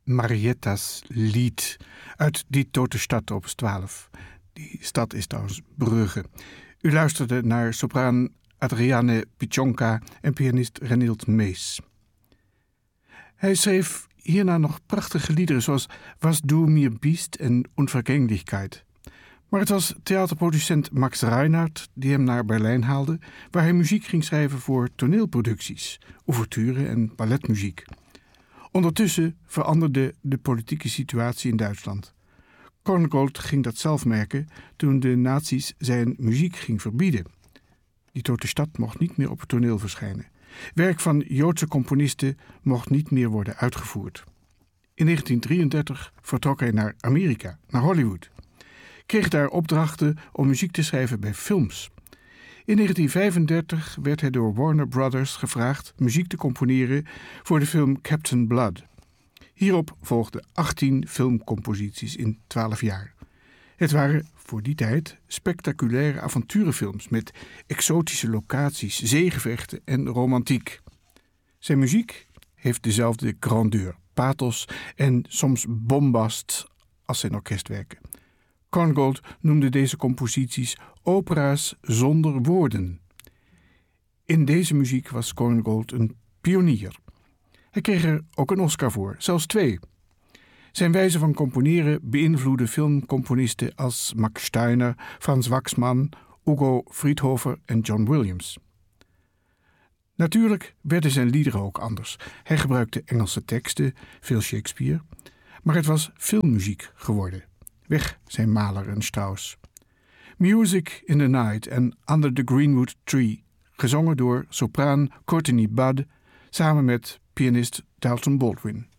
Marietta's lied uit Die Tote Stad op 12. Die stad is trouwens Brugge. U luisterde naar sopraan Adriane Pichonka en pianist Renild Mees. Hij schreef hierna nog prachtige liederen zoals Was du mir bist en Unvergänglichkeit. Maar het was theaterproducent Max Reinhardt die hem naar Berlijn haalde, waar hij muziek ging schrijven voor toneelproducties, ouverture en balletmuziek. Ondertussen veranderde de politieke situatie in Duitsland. Korngold ging dat zelf merken toen de nazi's zijn muziek ging verbieden. Die Tote Stad mocht niet meer op het toneel verschijnen. Werk van Joodse componisten mocht niet meer worden uitgevoerd. In 1933 vertrok hij naar Amerika, naar Hollywood. Kreeg daar opdrachten om muziek te schrijven bij films. In 1935 werd hij door Warner Brothers gevraagd muziek te componeren voor de film Captain Blood. Hierop volgden 18 filmcomposities in 12 jaar. Het waren voor die tijd spectaculaire avonturenfilms met exotische locaties, zeegevechten en romantiek. Zijn muziek heeft dezelfde grandeur, pathos en soms bombast als zijn orkestwerken. Korngold noemde deze composities opera's zonder woorden. In deze muziek was Korngold een pionier. Hij kreeg er ook een Oscar voor, zelfs 2. Zijn wijze van componeren beïnvloedde filmcomponisten als Max Steiner, Franz Waxman, Hugo Friedhofer en John Williams. Natuurlijk werden zijn liederen ook anders. Hij gebruikte Engelse teksten, veel Shakespeare, maar het was filmmuziek geworden. Weg zijn Mahler en Strauss. Music in the Night en Under the Greenwood Tree, gezongen door sopraan Courtney Budd samen met pianist Dalton Baldwin.